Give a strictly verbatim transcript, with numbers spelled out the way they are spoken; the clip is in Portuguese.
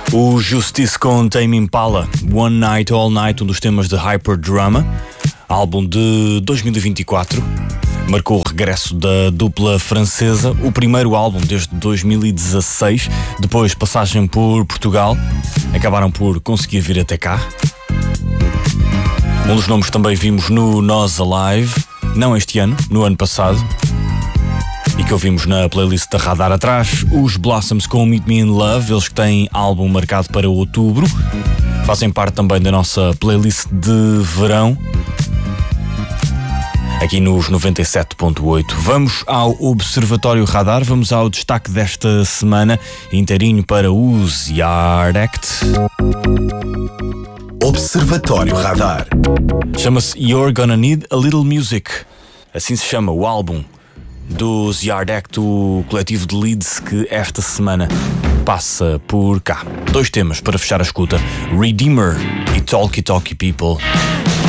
O Justice com Tame Impala, One Night All Night, um dos temas de Hyperdrama, álbum de dois mil e vinte e quatro, marcou o regresso da dupla francesa, o primeiro álbum desde dois mil e dezasseis, depois passagem por Portugal, acabaram por conseguir vir até cá. Um dos nomes também vimos no Nós Alive, não este ano, no ano passado, e que ouvimos na playlist da Radar atrás, os Blossoms com Meet Me in Love, eles que têm álbum marcado para outubro, fazem parte também da nossa playlist de verão, aqui nos noventa e sete ponto oito. Vamos ao Observatório Radar, vamos ao destaque desta semana, inteirinho para os Yard Act. Observatório Radar. Chama-se You're Gonna Need a Little Music, assim se chama o álbum dos Yard Act, o coletivo de Leeds que esta semana passa por cá. Dois temas para fechar a escuta: Redeemer e Talkie Talkie People.